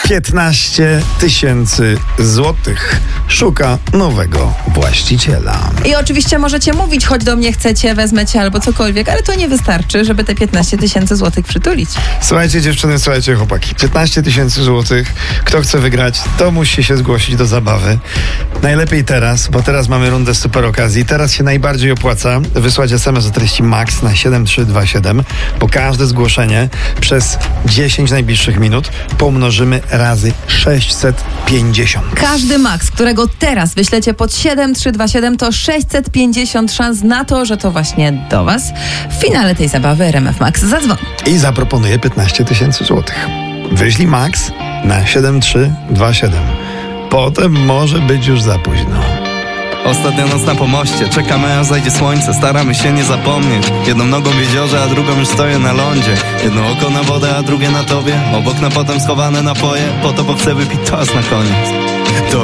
15 000 złotych szuka nowego właściciela. I oczywiście możecie mówić, choć do mnie chcecie, wezmę cię albo cokolwiek, ale to nie wystarczy, żeby te 15 000 złotych przytulić. Słuchajcie dziewczyny, słuchajcie chłopaki. 15 000 złotych. Kto chce wygrać, to musi się zgłosić do zabawy. Najlepiej teraz, bo teraz mamy rundę super okazji. Teraz się najbardziej opłaca wysłać SMS o treści MAX na 7327, bo każde zgłoszenie przez 10 najbliższych minut pomnożymy razy 650. Każdy Max, którego teraz wyślecie pod 7327, to 650 szans na to, że to właśnie do was w finale tej zabawy RMF Max zadzwoni. I zaproponuję 15 000 złotych. Wyślij MAX na 7327. Potem może być już za późno. Ostatnia noc na pomoście, czekamy aż zajdzie słońce, staramy się nie zapomnieć. Jedną nogą w jeziorze, a drugą już stoję na lądzie. Jedno oko na wodę, a drugie na tobie. Obok na potem schowane napoje, po to bo chcę wypić toast na koniec. To